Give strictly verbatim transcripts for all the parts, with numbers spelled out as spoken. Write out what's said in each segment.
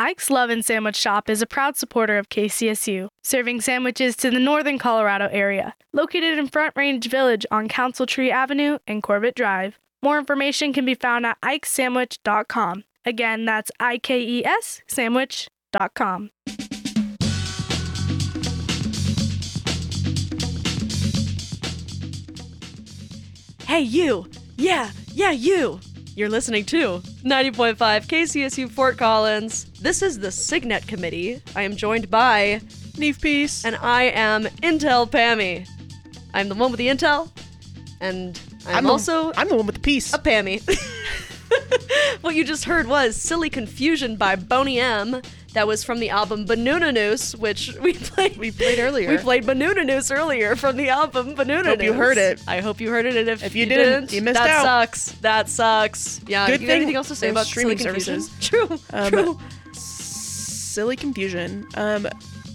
Ike's Love and Sandwich Shop is a proud supporter of K C S U, serving sandwiches to the northern Colorado area, located in Front Range Village on Council Tree Avenue and Corbett Drive. More information can be found at ikes sandwich dot com. Again, that's I K E S sandwich dot com. Hey, you! Yeah, yeah, you! You're listening to ninety point five K C S U Fort Collins. This is the Signet Committee. I am joined by Neve Peace. And I am Intel Pammy. I'm the one with the intel, and I'm, I'm also the, I'm the one with the piece. a Pammy. What you just heard was Silly Confusion by Boney M. That was from the album Banuna Noose, which we played. We played earlier. We played Banuna Noose earlier from the album Banuna Noose. Hope you heard it. I hope you heard it, and if, If you you didn't, didn't, you missed that out. sucks. That sucks. Yeah. Good you thing got anything else to say there's about streaming Silly Confusion? services. True. Um, True. Silly Confusion. Um,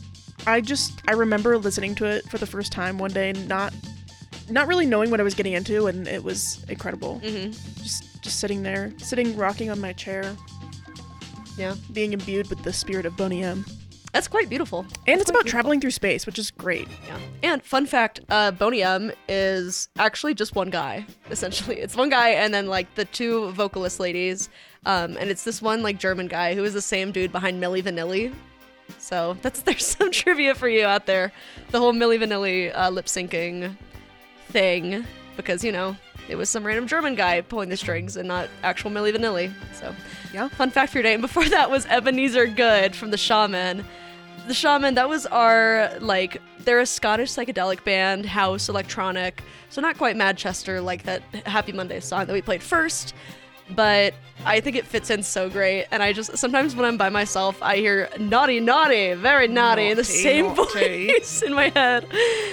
I just I remember listening to it for the first time one day, not not really knowing what I was getting into, and it was incredible. Mm-hmm. Just just sitting there, sitting rocking on my chair, Yeah. being imbued with the spirit of Boney M. That's quite beautiful. And That's it's quite about beautiful. traveling through space, which is great. Yeah. And fun fact, uh, Boney M is actually just one guy, essentially. It's one guy and then like the two vocalist ladies. Um, and it's this one like German guy who is the same dude behind Milli Vanilli. So that's there's some trivia for you out there. The whole Milli Vanilli uh, lip syncing thing, because you know it was some random German guy pulling the strings and not actual Milli Vanilli. So Yeah. fun fact for your day. And before that was Ebenezer Good from the Shaman. The Shaman, that was our, like, they're a Scottish psychedelic band, house, electronic, so not quite Manchester like that Happy Monday song that we played first, but I think it fits in so great, and I just, sometimes when I'm by myself, I hear naughty, naughty, very naughty, in the Naughty, same naughty. voice in my head.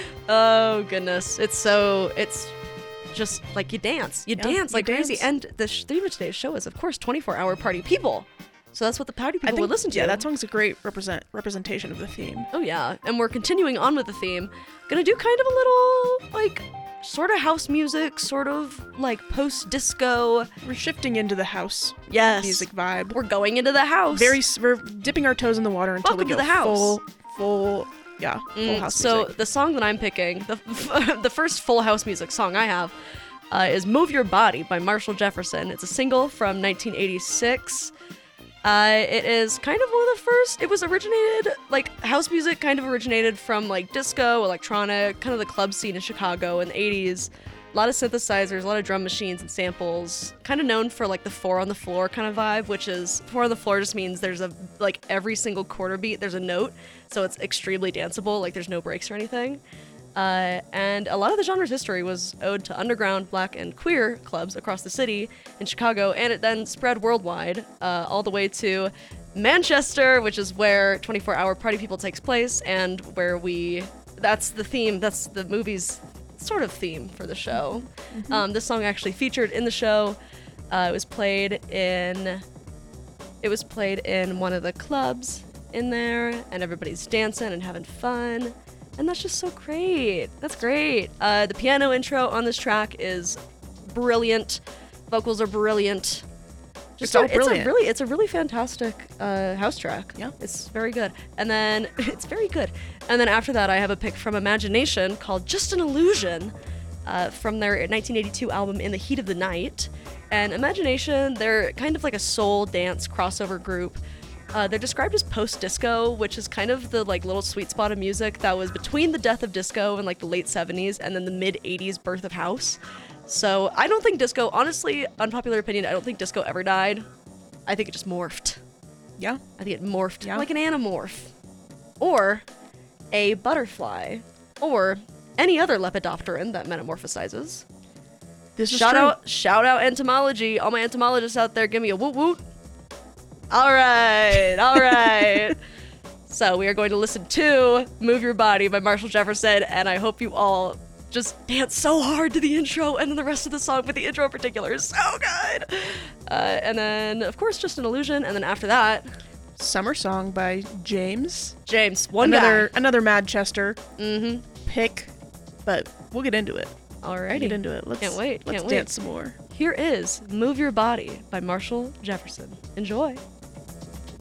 Oh, goodness. It's so, it's just, like, you dance. You Yeah, dance you like crazy, dance. and the sh- theme of today's show is, of course, twenty-four hour Party People. So that's what the party I people think would listen to. yeah, that song's a great represent representation of the theme. Oh yeah, and we're continuing on with the theme. Gonna do kind of a little, like, sort of house music, sort of, like, post-disco. We're shifting into the house Yes. music vibe. We're going into the house. Very, s- we're dipping our toes in the water until Welcome we to go the house. full, full, yeah, full Mm, house so music. the song that I'm picking, the, the first full house music song I have, uh, is Move Your Body by Marshall Jefferson. It's a single from nineteen eighty-six. Uh, it is kind of one of the first, it was originated, like, house music kind of originated from, like, disco, electronic, kind of the club scene in Chicago in the eighties. A lot of synthesizers, a lot of drum machines and samples. Kind of known for, like, the four on the floor kind of vibe, which is, four on the floor just means there's a, like, every single quarter beat, there's a note, so it's extremely danceable, like, there's no breaks or anything. Uh, and a lot of the genre's history was owed to underground, black, and queer clubs across the city in Chicago, and it then spread worldwide, uh, all the way to Manchester, which is where twenty-four hour Party People takes place, and where we, that's the theme, that's the movie's sort of theme for the show. Mm-hmm. Um, this song actually featured in the show. Uh, it was played in, it was played in one of the clubs in there, and everybody's dancing and having fun. And that's just so great. That's great. Uh, the piano intro on this track is brilliant. Vocals are brilliant. It's all a, brilliant. It's a really, it's a really fantastic uh, house track. Yeah. It's very good. And then it's very good. And then after that, I have a pick from Imagination called "Just an Illusion," uh, from their nineteen eighty-two album "In the Heat of the Night." And Imagination, they're kind of like a soul dance crossover group. Uh, they're described as post-disco, which is kind of the like little sweet spot of music that was between the death of disco in like the late seventies and then the mid-eighties birth of house. So I don't think disco, honestly, unpopular opinion, I don't think disco ever died. I think it just morphed. Yeah. I think it morphed Yeah. like an animorph. Or a butterfly. Or any other lepidopteran that metamorphosizes. This is Shout true. out, shout out entomology. All my entomologists out there, give me a woot woot. All right, all right. So we are going to listen to Move Your Body by Marshall Jefferson, and I hope you all just dance so hard to the intro and then the rest of the song, but the intro in particular is so good. Uh, and then, of course, Just an Illusion, and then after that, Summer Song by James. James, one another guy. another Manchester Mm-hmm. pick, but we'll get into it. Alrighty. Get into it. Let's Can't wait, Let's can't dance wait. some more. Here is Move Your Body by Marshall Jefferson. Enjoy.